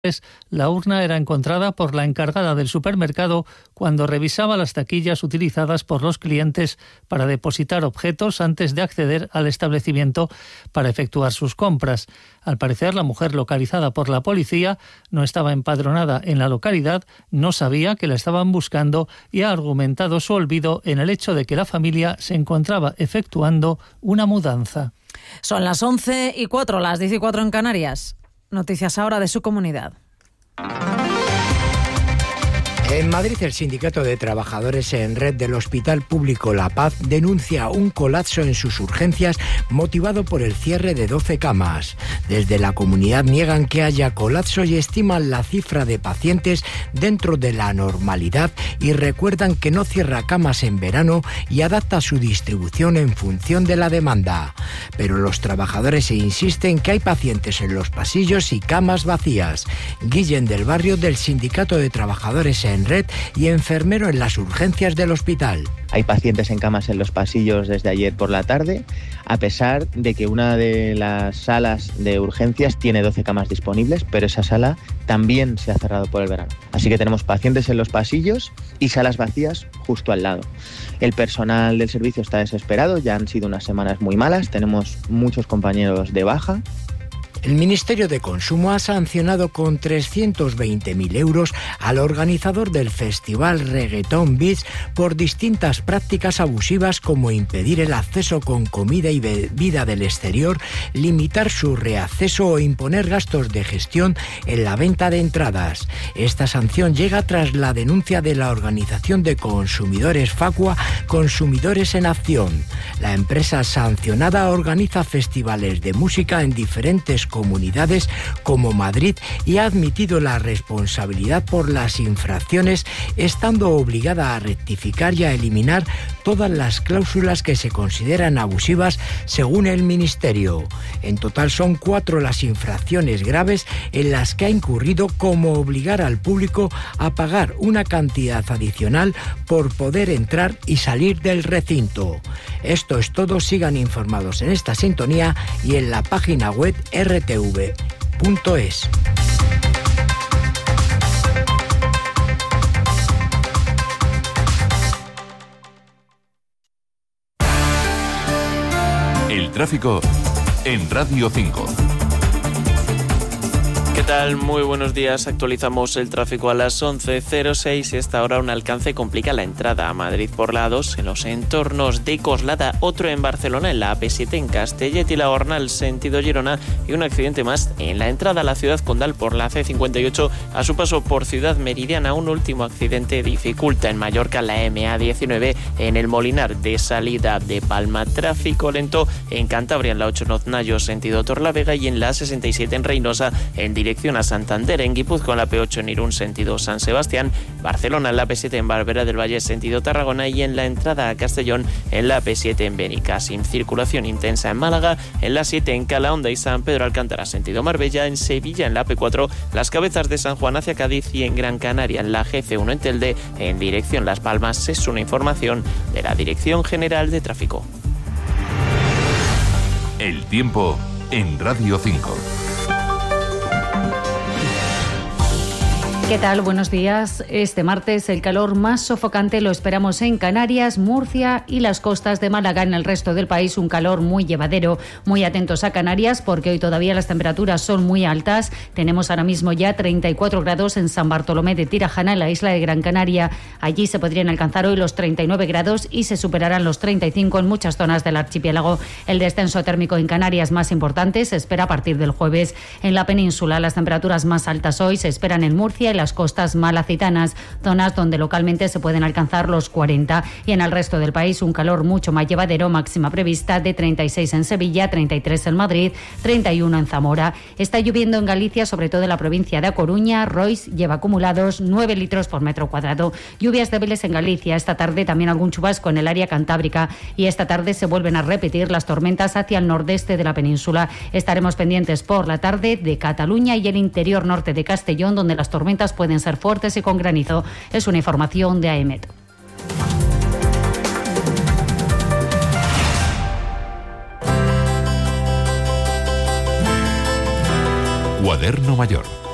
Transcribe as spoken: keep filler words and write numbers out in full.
La urna era encontrada por la encargada del supermercado cuando revisaba las taquillas utilizadas por los clientes para depositar objetos antes de acceder al establecimiento para efectuar sus compras. Al parecer, la mujer localizada por la policía no estaba empadronada en la localidad, no sabía que la estaban buscando y ha argumentado su olvido en el hecho de que la familia se encontraba efectuando una mudanza. Son las once y cuatro, las diez y cuatro en Canarias. Noticias ahora de su comunidad. En Madrid, el Sindicato de Trabajadores en Red del Hospital Público La Paz denuncia un colapso en sus urgencias motivado por el cierre de doce camas. Desde la comunidad niegan que haya colapso y estiman la cifra de pacientes dentro de la normalidad y recuerdan que no cierra camas en verano y adapta su distribución en función de la demanda. Pero los trabajadores insisten que hay pacientes en los pasillos y camas vacías. Guillén del Barrio, del Sindicato de Trabajadores en Red y enfermero en las urgencias del hospital. Hay pacientes en camas en los pasillos desde ayer por la tarde, a pesar de que una de las salas de urgencias tiene doce camas disponibles, pero esa sala también se ha cerrado por el verano. Así que tenemos pacientes en los pasillos y salas vacías justo al lado. El personal del servicio está desesperado, ya han sido unas semanas muy malas, tenemos muchos compañeros de baja. El Ministerio de Consumo ha sancionado con trescientos veinte mil euros al organizador del festival Reggaeton Beats por distintas prácticas abusivas como impedir el acceso con comida y bebida del exterior, limitar su reacceso o imponer gastos de gestión en la venta de entradas. Esta sanción llega tras la denuncia de la organización de consumidores Facua Consumidores en Acción. La empresa sancionada organiza festivales de música en diferentes comunidades como Madrid y ha admitido la responsabilidad por las infracciones, estando obligada a rectificar y a eliminar todas las cláusulas que se consideran abusivas según el Ministerio. En total son cuatro las infracciones graves en las que ha incurrido, como obligar al público a pagar una cantidad adicional por poder entrar y salir del recinto. Esto es todo, sigan informados en esta sintonía y en la página web r t v punto es. El tráfico en Radio cinco. ¿Qué tal? Muy buenos días. Actualizamos el tráfico a las once cero seis y hasta ahora un alcance complica la entrada a Madrid por la A dos en los entornos de Coslada, otro en Barcelona en la A P siete en Castellet y la Gornal sentido Girona y un accidente más en la entrada a la ciudad condal por la C cincuenta y ocho a su paso por Ciudad Meridiana. Un último accidente dificulta en Mallorca la M A diecinueve en el Molinar de salida de Palma. Tráfico lento en Cantabria en la ocho Noznayo sentido Torlavega y en la A sesenta y siete en Reynosa en dirección a Santander, en Guipúzcoa en la P ocho en Irún sentido San Sebastián, Barcelona en la P siete en Barberá del Valle sentido Tarragona y en la entrada a Castellón en la P siete en Benicàssim. Circulación intensa en Málaga, en la siete en Calahonda y San Pedro Alcántara sentido Marbella, en Sevilla en la P cuatro Las Cabezas de San Juan hacia Cádiz y en Gran Canaria en la G C uno en Telde en dirección Las Palmas. Es una información de la Dirección General de Tráfico. El tiempo en Radio cinco. ¿Qué tal? Buenos días. Este martes el calor más sofocante lo esperamos en Canarias, Murcia y las costas de Málaga. En el resto del país un calor muy llevadero. Muy atentos a Canarias porque hoy todavía las temperaturas son muy altas. Tenemos ahora mismo ya treinta y cuatro grados en San Bartolomé de Tirajana, en la isla de Gran Canaria. Allí se podrían alcanzar hoy los treinta y nueve grados y se superarán los treinta y cinco en muchas zonas del archipiélago. El descenso térmico en Canarias más importante se espera a partir del jueves. En la península las temperaturas más altas hoy se esperan en Murcia y las costas malacitanas, zonas donde localmente se pueden alcanzar los cuarenta, y en el resto del país un calor mucho más llevadero, máxima prevista de treinta y seis en Sevilla, treinta y tres en Madrid, treinta y uno en Zamora. Está lloviendo en Galicia, sobre todo en la provincia de A Coruña. Rois lleva acumulados nueve litros por metro cuadrado. Lluvias débiles en Galicia, esta tarde también algún chubasco en el área cantábrica y esta tarde se vuelven a repetir las tormentas hacia el nordeste de la península. Estaremos pendientes por la tarde de Cataluña y el interior norte de Castellón, donde las tormentas pueden ser fuertes y con granizo. Es una información de A E M E T. Cuaderno Mayor.